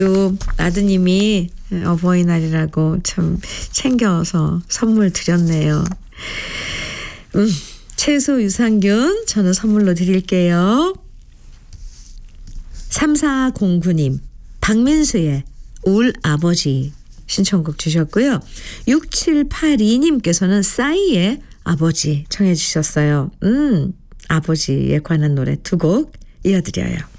또 아드님이 어버이날이라고 참 챙겨서 선물 드렸네요. 채소 유산균 저는 선물로 드릴게요. 3409님 박민수의 울 아버지 신청곡 주셨고요. 6782님께서는 싸이의 아버지 청해 주셨어요. 아버지에 관한 노래 두 곡 이어드려요.